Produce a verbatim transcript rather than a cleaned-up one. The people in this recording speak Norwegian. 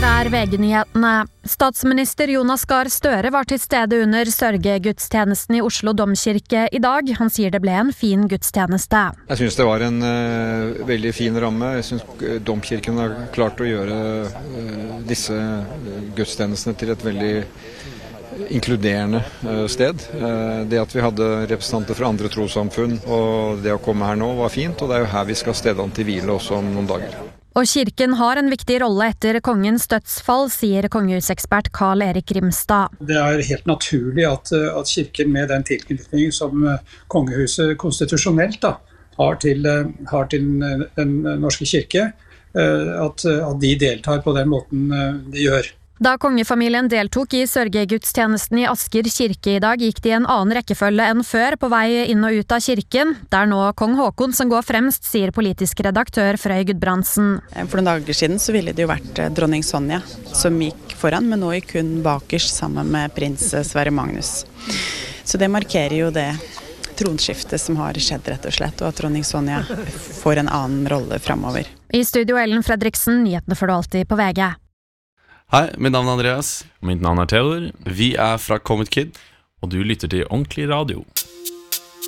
Her er V G-nyhetene. Statsminister Jonas Gahr Støre var til stede under sørgegudstjenesten i Oslo Domkirke i dag. Han sier det ble en fin gudstjeneste. Jeg synes det var en uh, veldig fin ramme. Jeg synes Domkirken har klart å gjøre uh, disse gudstjenestene til et veldig inkluderende uh, sted. Uh, det at vi hadde representanter fra andre trossamfunn og det å komme her nå var fint, og det er jo her vi skal stedene til hvile også om noen dager. Og kirken har en viktig rolle etter kongens dødsfall, sier kongehusekspert Karl Erik Grimstad. Det er helt naturlig at, at kirken med den tilknytning som kongehuset konstitusjonelt da, har, til, har til den norske kirke, at, at de deltar på den måten de gjør. Da kongefamilien deltok i sørgegudstjenesten i Asker kirke i dag, gikk de i en annen rekkefølge enn før på vei inn og ut av kirken. Det er nå kong Håkon som går fremst, sier politisk redaktør Frøy Gudbrandsen. For noen dager siden så ville det jo vært dronning Sonja som gikk foran, men nå gikk hun bakerst sammen med prins Sverre Magnus. Så det markerer jo det tronskiftet som har skjedd rett og slett, og at dronning Sonja får en annen rolle fremover. I studio Ellen Fredriksen, nyhetene får du alltid på V G. Hei, mitt navn er Andreas. Mitt navn er Theodor. Vi er fra Comet Kid, og du lytter til Ordentlig Radio.